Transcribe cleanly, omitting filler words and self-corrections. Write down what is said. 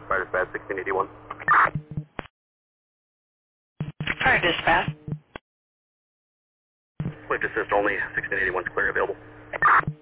Fire dispatch 1681. Fire dispatch. Quick assist only, 1681 is clear available.